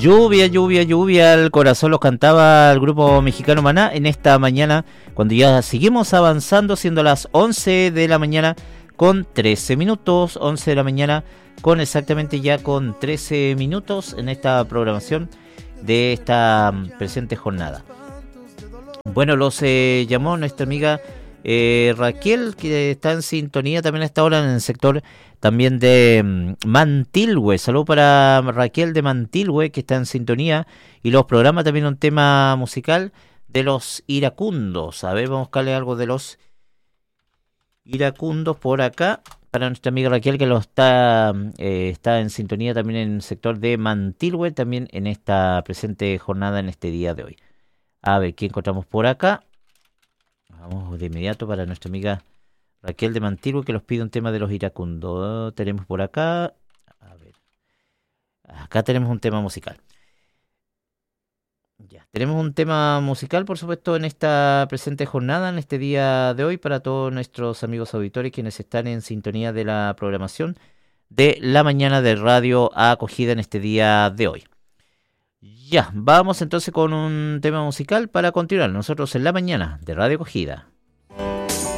Lluvia, lluvia, lluvia, el corazón los cantaba el grupo mexicano Maná en esta mañana, cuando ya seguimos avanzando, siendo las 11 de la mañana con 13 minutos, 11 de la mañana con exactamente ya con 13 minutos en esta programación de esta presente jornada. Bueno, los llamó nuestra amiga Raquel, que está en sintonía también a esta hora en el sector también de Mantilhue. Saludos para Raquel de Mantilhue, que está en sintonía y los programa también un tema musical de los iracundos. A ver, vamos a buscarle algo de los iracundos por acá para nuestra amiga Raquel, que está en sintonía también en el sector de Mantilhue, también en esta presente jornada, en este día de hoy. A ver, ¿qué encontramos por acá? Vamos de inmediato para nuestra amiga Raquel de Mantilhue, que nos pide un tema de los iracundos. Tenemos por acá, a ver, acá tenemos un tema musical. Ya, tenemos un tema musical, por supuesto, en esta presente jornada, en este día de hoy, para todos nuestros amigos auditores quienes están en sintonía de la programación de la mañana de Radio Acogida en este día de hoy. Ya, vamos entonces con un tema musical para continuar nosotros en la mañana de Radio Acogida.